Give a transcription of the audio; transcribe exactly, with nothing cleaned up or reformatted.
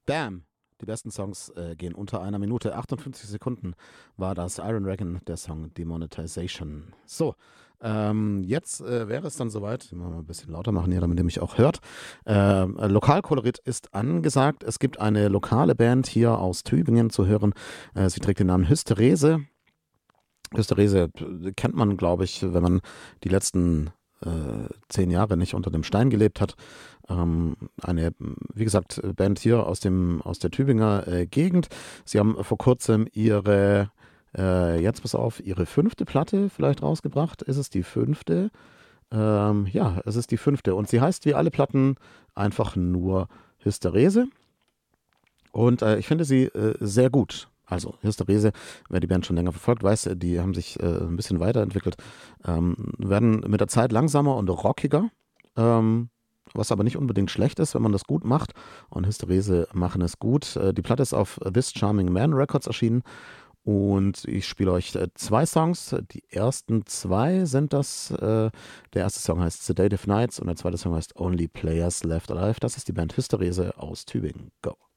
Bam! Die besten Songs äh, gehen unter einer Minute. achtundfünfzig Sekunden war das Iron Dragon, der Song Demonetization. So, ähm, jetzt äh, wäre es dann soweit. Ich muss mal ein bisschen lauter machen hier, damit ihr mich auch hört. Ähm, äh, Lokalkolorit ist angesagt. Es gibt eine lokale Band hier aus Tübingen zu hören. Äh, sie trägt den Namen Hysterese. Hysterese äh, kennt man, glaube ich, wenn man die letzten äh, zehn Jahre nicht unter dem Stein gelebt hat. Ähm, eine, wie gesagt, Band hier aus dem aus der Tübinger äh, Gegend. Sie haben vor kurzem ihre, äh, jetzt pass auf, ihre fünfte Platte vielleicht rausgebracht. Ist es die fünfte? Ähm, ja, es ist die fünfte. Und sie heißt wie alle Platten einfach nur Hysterese. Und äh, ich finde sie äh, sehr gut. Also Hysterese, wer die Band schon länger verfolgt, weiß, die haben sich äh, ein bisschen weiterentwickelt, ähm, werden mit der Zeit langsamer und rockiger, ähm, was aber nicht unbedingt schlecht ist, wenn man das gut macht. Und Hysterese machen es gut. Äh, die Platte ist auf This Charming Man Records erschienen und ich spiele euch äh, zwei Songs. Die ersten zwei sind das. Äh, der erste Song heißt Sedative Nights und der zweite Song heißt Only Players Left Alive. Das ist die Band Hysterese aus Tübingen. Go!